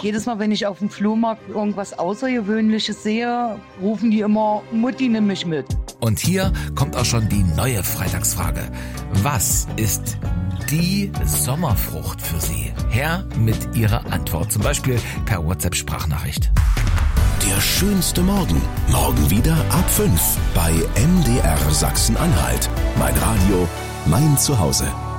Jedes Mal, wenn ich auf dem Flohmarkt irgendwas Außergewöhnliches sehe, rufen die immer, Mutti, nimm mich mit. Und hier kommt auch schon die neue Freitagsfrage. Was ist die Sommerfrucht für Sie? Her mit Ihrer Antwort, zum Beispiel per WhatsApp-Sprachnachricht. Der schönste Morgen. Morgen wieder ab 5 bei MDR Sachsen-Anhalt. Mein Radio, mein Zuhause.